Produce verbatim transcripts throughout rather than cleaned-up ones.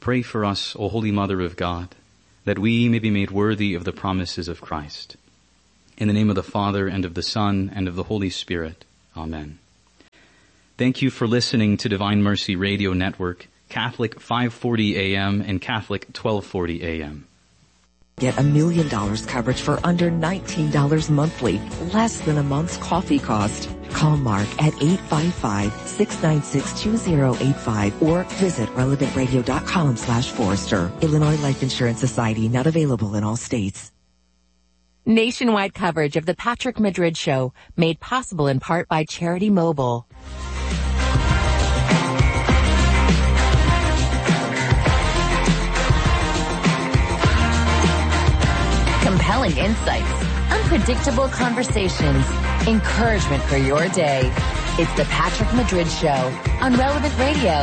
Pray for us, O Holy Mother of God, that we may be made worthy of the promises of Christ. In the name of the Father, and of the Son, and of the Holy Spirit. Amen. Thank you for listening to Divine Mercy Radio Network, Catholic five forty A M and Catholic twelve forty A M. Get a million dollars coverage for under nineteen dollars monthly, less than a month's coffee cost. Call Mark at eight five five, six nine six, two zero eight five or visit relevant radio dot com slash Forrester. Illinois Life Insurance Society, not available in all states. Nationwide coverage of the Patrick Madrid Show, made possible in part by Charity Mobile. Compelling insights, unpredictable conversations, encouragement for your day. It's the Patrick Madrid Show on Relevant Radio.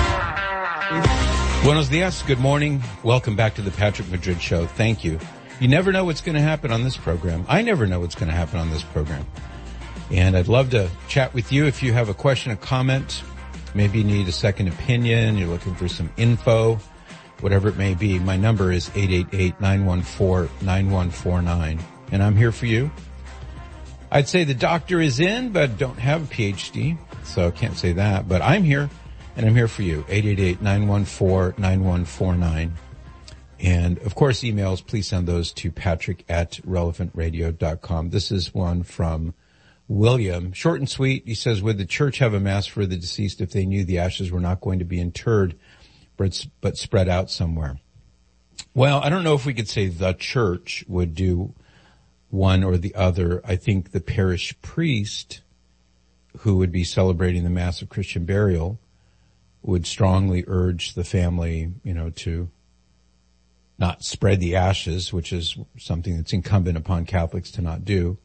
Buenos dias. Good morning. Welcome back to the Patrick Madrid Show. Thank you. You never know what's going to happen on this program. I never know what's going to happen on this program. And I'd love to chat with you if you have a question, a comment. Maybe you need a second opinion. You're looking for some info. Whatever it may be, my number is eight eight eight, nine one four, nine one four nine, and I'm here for you. I'd say the doctor is in, but don't have a P H D, so I can't say that, but I'm here, and I'm here for you, eight eight eight, nine one four, nine one four nine. And, of course, emails, please send those to patrick at relevant radio dot com. This is one from William, short and sweet. He says, would the church have a mass for the deceased if they knew the ashes were not going to be interred but, but spread out somewhere? Well, I don't know if we could say the church would do one or the other. I think the parish priest who would be celebrating the Mass of Christian burial would strongly urge the family, you know, to not spread the ashes, which is something that's incumbent upon Catholics to not do.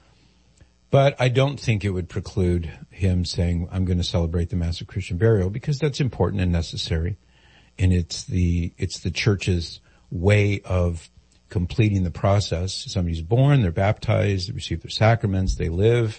But I don't think it would preclude him saying, I'm going to celebrate the Mass of Christian burial, because that's important and necessary. And it's the, it's the church's way of completing the process. Somebody's born, they're baptized, they receive their sacraments, they live,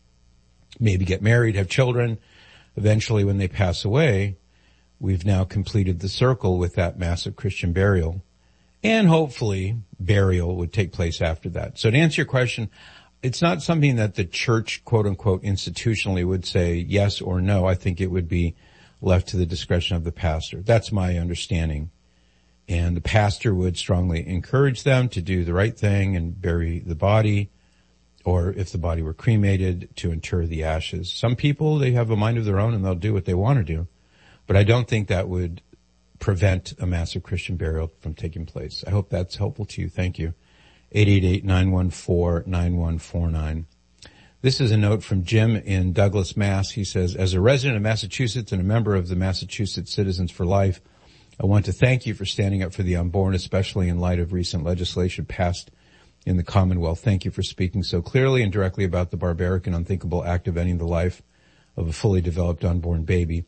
maybe get married, have children. Eventually, when they pass away, we've now completed the circle with that Mass of Christian burial. And hopefully, burial would take place after that. So to answer your question, it's not something that the church, quote unquote, institutionally would say yes or no. I think it would be left to the discretion of the pastor. That's my understanding. And the pastor would strongly encourage them to do the right thing and bury the body, or if the body were cremated, to inter the ashes. Some people, they have a mind of their own and they'll do what they want to do. But I don't think that would prevent a Mass of Christian burial from taking place. I hope that's helpful to you. Thank you. eight eight eight, nine one four, nine one four nine. This is a note from Jim in Douglas, Mass. He says, as a resident of Massachusetts and a member of the Massachusetts Citizens for Life, I want to thank you for standing up for the unborn, especially in light of recent legislation passed in the Commonwealth. Thank you for speaking so clearly and directly about the barbaric and unthinkable act of ending the life of a fully developed unborn baby.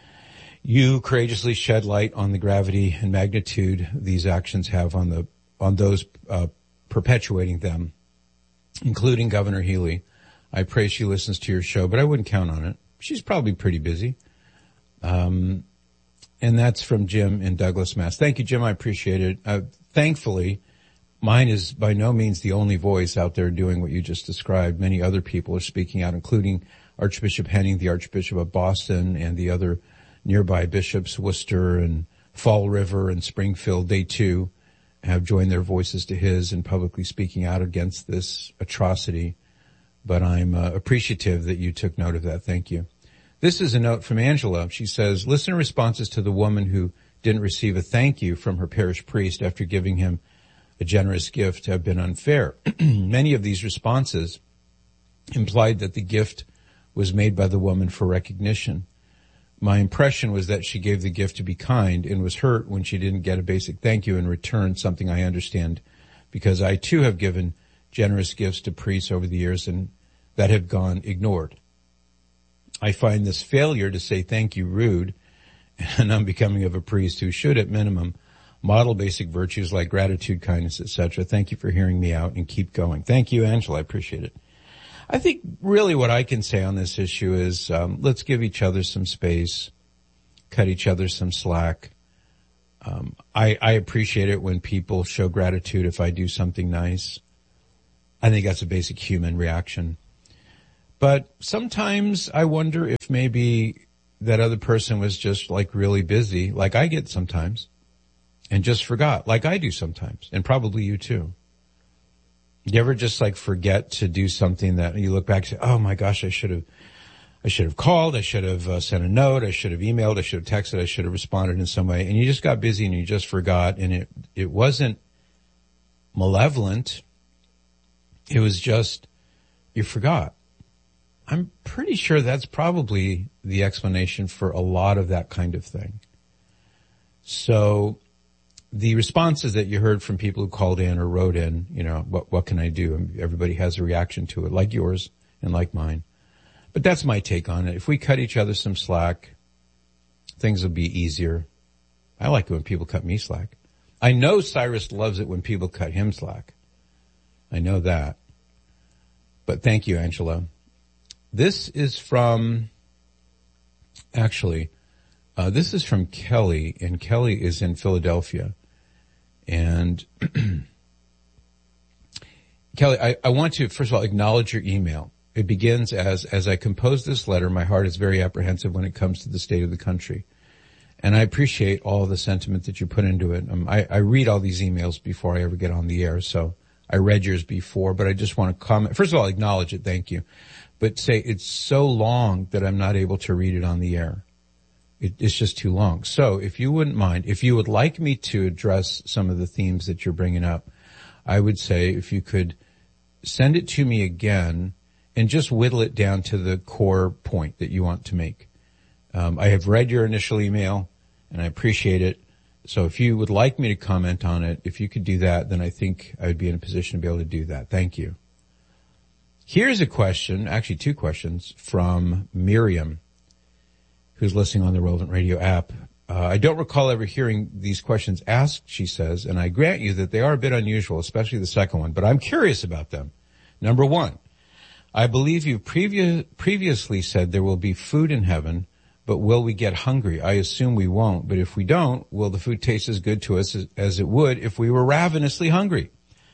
You courageously shed light on the gravity and magnitude these actions have on the on those uh, perpetuating them, including Governor Healy. I pray she listens to your show, but I wouldn't count on it. She's probably pretty busy. Um, and that's from Jim in Douglas, Mass. Thank you, Jim. I appreciate it. Uh, thankfully, mine is by no means the only voice out there doing what you just described. Many other people are speaking out, including Archbishop Henning, the Archbishop of Boston, and the other nearby bishops, Worcester and Fall River and Springfield. They too have joined their voices to his in publicly speaking out against this atrocity. But I'm uh, appreciative that you took note of that. Thank you. This is a note from Angela. She says, listener responses to the woman who didn't receive a thank you from her parish priest after giving him a generous gift have been unfair. Many of these responses implied that the gift was made by the woman for recognition. My impression was that she gave the gift to be kind and was hurt when she didn't get a basic thank you in return, something I understand because I too have given generous gifts to priests over the years and that have gone ignored. I find this failure to say thank you rude and unbecoming of a priest who should at minimum model basic virtues like gratitude, kindness, et cetera. Thank you for hearing me out and keep going. Thank you, Angela. I appreciate it. I think really what I can say on this issue is um, let's give each other some space, cut each other some slack. Um, I, I appreciate it when people show gratitude if I do something nice. I think that's a basic human reaction. But sometimes I wonder if maybe that other person was just like really busy, like I get sometimes, and just forgot, like I do sometimes, and probably you too. You ever just like forget to do something that you look back and say, oh my gosh, I should have, I should have called, I should have uh, sent a note, I should have emailed, I should have texted, I should have responded in some way, and you just got busy and you just forgot, and it, it wasn't malevolent. It was just, you forgot. I'm pretty sure that's probably the explanation for a lot of that kind of thing. So the responses that you heard from people who called in or wrote in, you know, what, what can I do? Everybody has a reaction to it, like yours and like mine. But that's my take on it. If we cut each other some slack, things will be easier. I like it when people cut me slack. I know Cyrus loves it when people cut him slack. I know that. But thank you, Angela. This is from, actually, uh, this is from Kelly, and Kelly is in Philadelphia. And Kelly, I, I want to, first of all, acknowledge your email. It begins as, as I compose this letter, my heart is very apprehensive when it comes to the state of the country. And I appreciate all the sentiment that you put into it. Um, I, I read all these emails before I ever get on the air, so I read yours before, but I just want to comment. First of all, acknowledge it, thank you. But say it's so long that I'm not able to read it on the air. It, it's just too long. So if you wouldn't mind, if you would like me to address some of the themes that you're bringing up, I would say if you could send it to me again and just whittle it down to the core point that you want to make. Um, I have read your initial email and I appreciate it. So if you would like me to comment on it, if you could do that, then I think I would be in a position to be able to do that. Thank you. Here's a question, actually two questions, from Miriam, who's listening on the Relevant Radio app. Uh, I don't recall ever hearing these questions asked, she says, and I grant you that they are a bit unusual, especially the second one, but I'm curious about them. Number one, I believe you previ- previously said there will be food in heaven, but will we get hungry? I assume we won't, but if we don't, will the food taste as good to us as, as it would if we were ravenously hungry?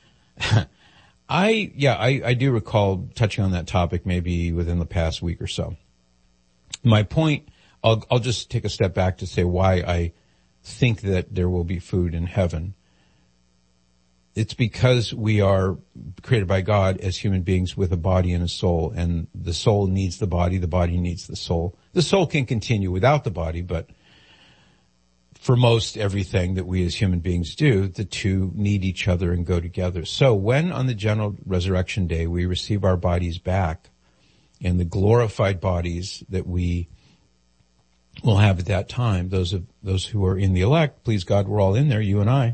I, yeah, I, I do recall touching on that topic maybe within the past week or so. My point, I'll, I'll just take a step back to say why I think that there will be food in heaven. It's because we are created by God as human beings with a body and a soul, and the soul needs the body, the body needs the soul. The soul can continue without the body, but for most everything that we as human beings do, the two need each other and go together. So when on the general resurrection day we receive our bodies back and the glorified bodies that we will have at that time, those of those who are in the elect, please God, we're all in there, you and I,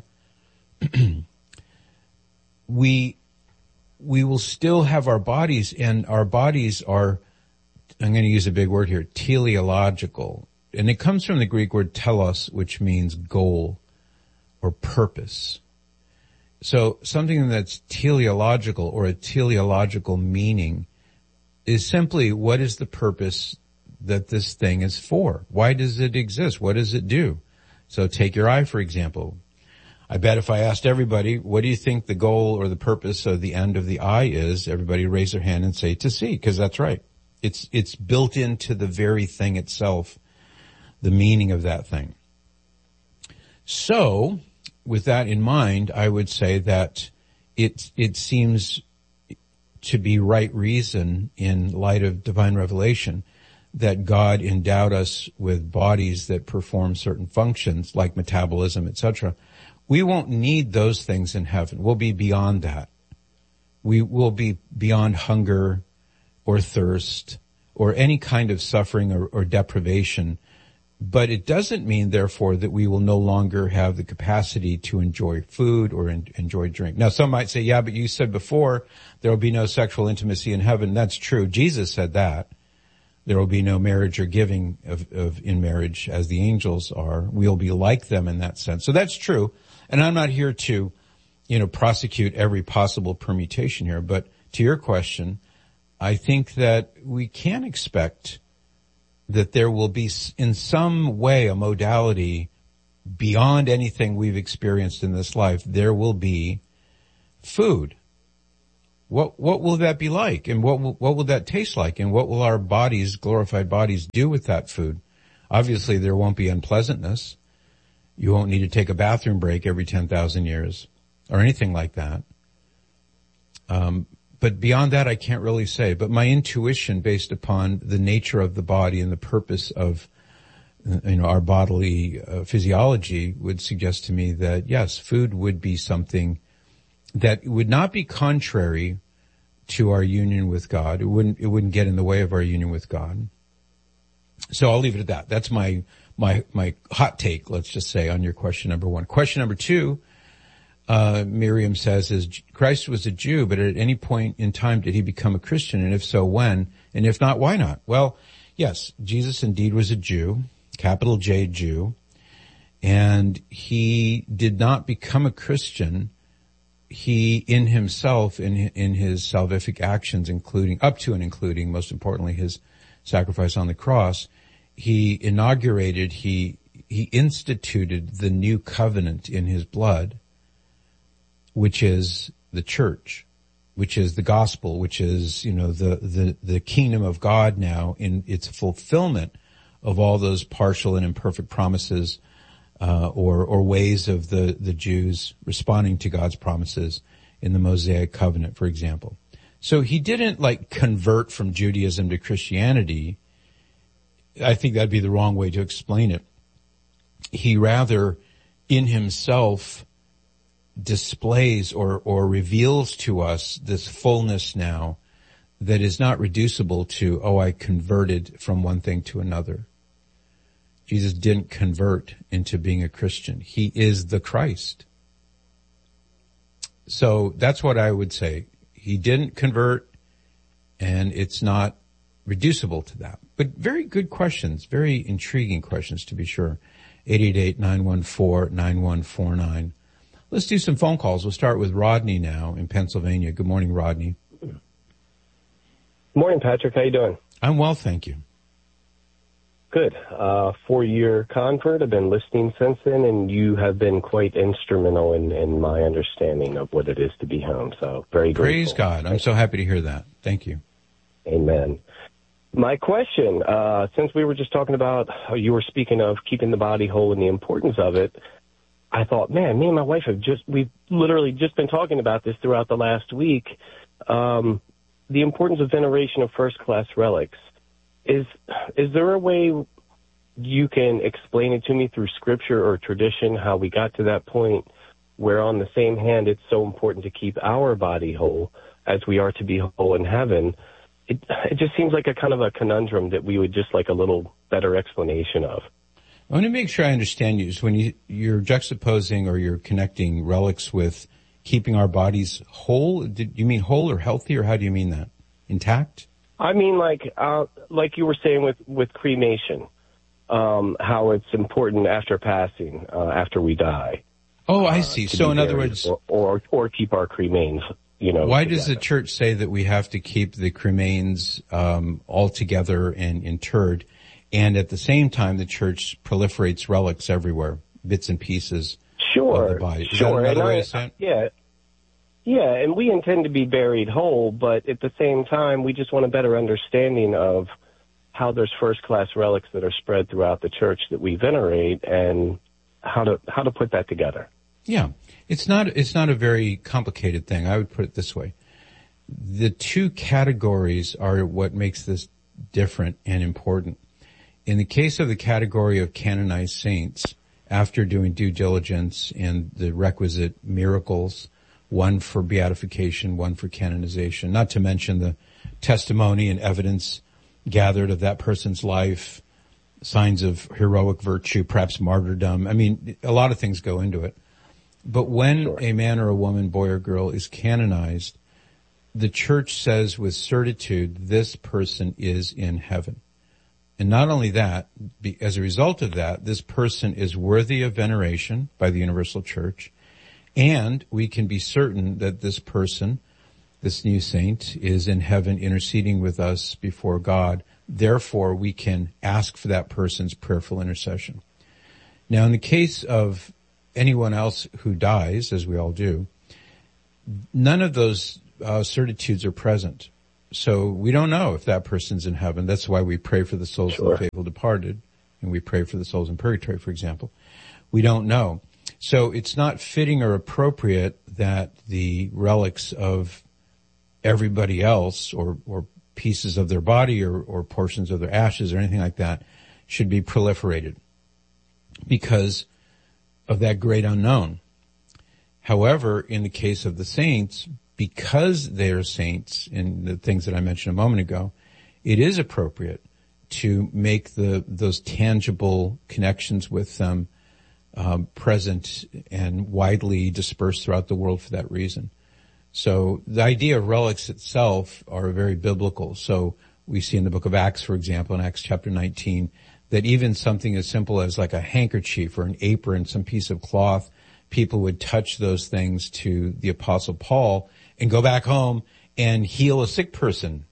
we we will still have our bodies, and our bodies are, I'm going to use a big word here, teleological. And it comes from the Greek word telos, which means goal or purpose. So something that's teleological or a teleological meaning is simply what is the purpose that this thing is for? Why does it exist? What does it do? So take your eye, for example. I bet if I asked everybody, what do you think the goal or the purpose of the end of the eye is, everybody raise their hand and say to see, because that's right. It's, it's built into the very thing itself, the meaning of that thing. So, with that in mind, I would say that it, it seems to be right reason in light of divine revelation that God endowed us with bodies that perform certain functions like metabolism, et cetera. We won't need those things in heaven. We'll be beyond that. We will be beyond hunger or thirst or any kind of suffering or, or deprivation. But it doesn't mean, therefore, that we will no longer have the capacity to enjoy food or en- enjoy drink. Now, some might say, yeah, but you said before there will be no sexual intimacy in heaven. That's true. Jesus said that. There will be no marriage or giving of, of in marriage as the angels are. We'll be like them in that sense. So that's true. And I'm not here to, you know, prosecute every possible permutation here. But to your question, I think that we can expect that there will be in some way a modality beyond anything we've experienced in this life, there will be food. What what will that be like? And what will, what will that taste like? And what will our bodies, glorified bodies, do with that food? Obviously, there won't be unpleasantness. You won't need to take a bathroom break every ten thousand years or anything like that. Um, but beyond that, I can't really say. But my intuition, based upon the nature of the body and the purpose of, you know, our bodily uh, physiology, would suggest to me that, yes, food would be something that would not be contrary to our union with God. It wouldn't, it wouldn't get in the way of our union with God. So I'll leave it at that. That's my, my, my hot take, let's just say, on your question number one. Question number two, uh, Miriam says, is Christ was a Jew, but at any point in time did he become a Christian? And if so, when? And if not, why not? Well, yes, Jesus indeed was a Jew, capital J Jew, and he did not become a Christian. He, in himself, in in his salvific actions, including, up to and including, most importantly, his sacrifice on the cross, he inaugurated, he, he instituted the new covenant in his blood, which is the church, which is the gospel, which is, you know, the, the, the kingdom of God now in its fulfillment of all those partial and imperfect promises Uh, or, or ways of the, the Jews responding to God's promises in the Mosaic covenant, for example. So he didn't like convert from Judaism to Christianity. I think that'd be the wrong way to explain it. He rather in himself displays or, or reveals to us this fullness now that is not reducible to, oh, I converted from one thing to another. Jesus didn't convert into being a Christian. He is the Christ. So that's what I would say. He didn't convert, and it's not reducible to that. But very good questions, very intriguing questions to be sure. eight eight eight, nine one four, nine one four nine. Let's do some phone calls. We'll start with Rodney now in Pennsylvania. Good morning, Rodney. Good morning, Patrick. How you doing? I'm well, thank you. Good. Uh, four-year convert. I've been listening since then, and you have been quite instrumental in, in my understanding of what it is to be home. So very grateful. Praise God. I'm so happy to hear that. Thank you. Amen. My question, uh, since we were just talking about how you were speaking of keeping the body whole and the importance of it, I thought, man, me and my wife have just, we've literally just been talking about this throughout the last week, um, the importance of veneration of first-class relics. Is is there a way you can explain it to me through scripture or tradition, how we got to that point where on the same hand it's so important to keep our body whole as we are to be whole in heaven? It, it just seems like a kind of a conundrum that we would just like a little better explanation of. I want to make sure I understand you. So when you, you're juxtaposing or you're connecting relics with keeping our bodies whole, did you mean whole or healthy, or how do you mean that? Intact? I mean, like, uh, like you were saying with, with cremation, um, how it's important after passing, uh, after we die. Oh, I see. Uh, so in other words, or, or, or keep our cremains, you know. Why together. Does the church say that we have to keep the cremains, um, all together and interred? And at the same time, the church proliferates relics everywhere, bits and pieces sure, of the body. Is sure. that another and way I, to say it? Yeah. Yeah, and we intend to be buried whole, but at the same time, we just want a better understanding of how there's first-class relics that are spread throughout the church that we venerate, and how to how to put that together. Yeah, it's not it's not a very complicated thing. I would put it this way: the two categories are what makes this different and important. In the case of the category of canonized saints, after doing due diligence and the requisite miracles, one for beatification, one for canonization, not to mention the testimony and evidence gathered of that person's life, signs of heroic virtue, perhaps martyrdom. I mean, a lot of things go into it. But when sure. a man or a woman, boy or girl, is canonized, the church says with certitude, this person is in heaven. And not only that, as a result of that, this person is worthy of veneration by the universal church. And we can be certain that this person, this new saint, is in heaven interceding with us before God. Therefore, we can ask for that person's prayerful intercession. Now, in the case of anyone else who dies, as we all do, none of those uh, certitudes are present. So we don't know if that person's in heaven. That's why we pray for the souls sure. of the faithful departed, and we pray for the souls in purgatory, for example. We don't know. So it's not fitting or appropriate that the relics of everybody else or, or pieces of their body or, or portions of their ashes or anything like that should be proliferated because of that great unknown. However, in the case of the saints, because they are saints in the things that I mentioned a moment ago, it is appropriate to make the those tangible connections with them um, present and widely dispersed throughout the world for that reason. So the idea of relics itself are very biblical. So we see in the book of Acts, for example, in Acts chapter nineteen, that even something as simple as like a handkerchief or an apron, some piece of cloth, people would touch those things to the Apostle Paul and go back home and heal a sick person.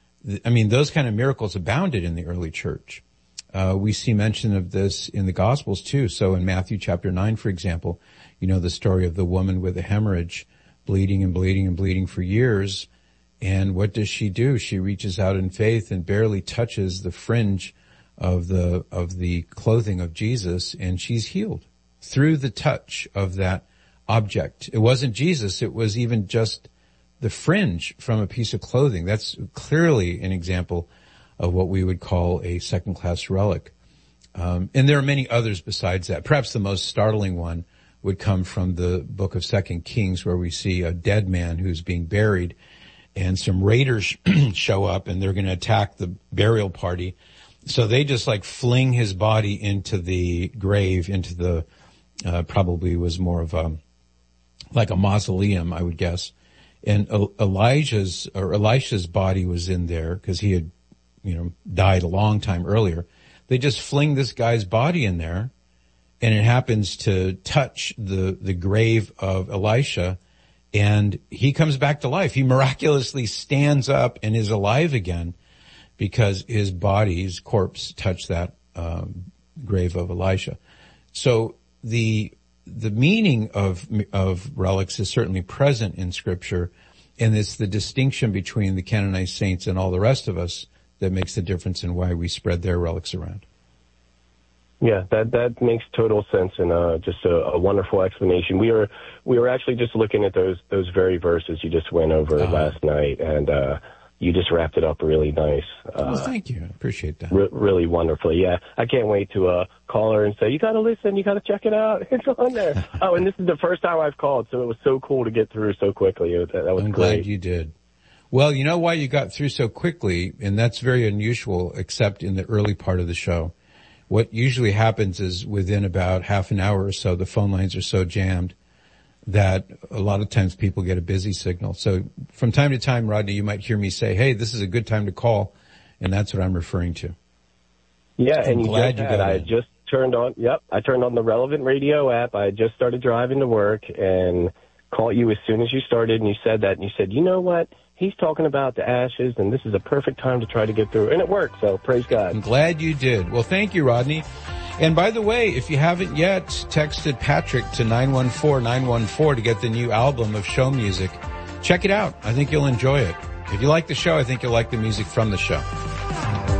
I mean, those kind of miracles abounded in the early church. Uh, we see mention of this in the Gospels too. So in Matthew chapter nine, for example, you know the story of the woman with a hemorrhage, bleeding and bleeding and bleeding for years. And what does she do? She reaches out in faith and barely touches the fringe of the, of the clothing of Jesus, and she's healed through the touch of that object. It wasn't Jesus. It was even just the fringe from a piece of clothing. That's clearly an example of what we would call a second-class relic. Um, and there are many others besides that. Perhaps the most startling one would come from the book of Second Kings, where we see a dead man who's being buried, and some raiders show up, and they're going to attack the burial party. So they just like fling his body into the grave, into the, uh, probably was more of a, like a mausoleum, I would guess. And Elijah's, or Elisha's body was in there because he had, you know, died a long time earlier. They just fling this guy's body in there, and it happens to touch the, the grave of Elisha, and he comes back to life. He miraculously stands up and is alive again because his body's corpse touched that um, grave of Elisha. So the the meaning of of relics is certainly present in Scripture, and it's the distinction between the canonized saints and all the rest of us that makes the difference in why we spread their relics around. Yeah, that that makes total sense, and uh, just a, a wonderful explanation. We were we were actually just looking at those those very verses you just went over uh, last night, and uh, you just wrapped it up really nice. Uh, well, thank you. I appreciate that. Re- really wonderfully. Yeah, I can't wait to uh, call her and say, you got to listen, you got to check it out. It's on there. Oh, and this is the first time I've called, so it was so cool to get through so quickly. It, that was I'm great. glad you did. Well, you know why you got through so quickly, and that's very unusual, except in the early part of the show. What usually happens is within about half an hour or so, the phone lines are so jammed that a lot of times people get a busy signal. So from time to time, Rodney, you might hear me say, hey, this is a good time to call, and that's what I'm referring to. Yeah, I'm and you glad just you had, got I in. just turned on, yep, I turned on the Relevant Radio app. I just started driving to work and called you as soon as you started, and you said that, and you said, you know what? He's talking about the ashes, and this is a perfect time to try to get through. And it worked, so praise God. I'm glad you did. Well, thank you, Rodney. And by the way, if you haven't yet texted Patrick to nine one four nine one four to get the new album of show music, check it out. I think you'll enjoy it. If you like the show, I think you'll like the music from the show.